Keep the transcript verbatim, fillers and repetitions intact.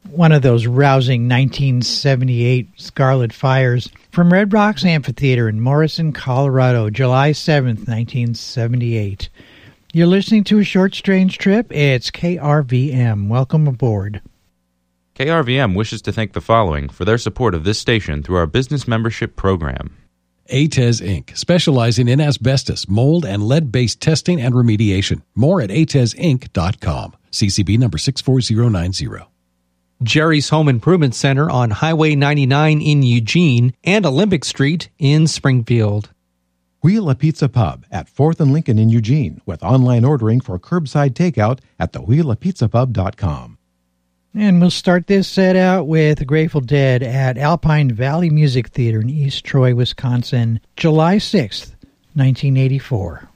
one of those rousing nineteen seventy-eight Scarlet Fires from Red Rocks Amphitheater in Morrison, Colorado, July seventh, nineteen seventy-eight. You're listening to A Short Strange Trip. It's K R V M. Welcome aboard. K R V M wishes to thank the following for their support of this station through our business membership program. A T E S Incorporated, specializing in asbestos, mold, and lead-based testing and remediation. More at A T E S Inc dot com. C C B number six four zero nine zero. Jerry's Home Improvement Center on Highway ninety-nine in Eugene and Olympic Street in Springfield. Wheel a Pizza Pub at fourth and Lincoln in Eugene with online ordering for curbside takeout at the wheel a pizza pub dot com. And we'll start this set out with the Grateful Dead at Alpine Valley Music Theater in East Troy, Wisconsin, July sixth, nineteen eighty-four.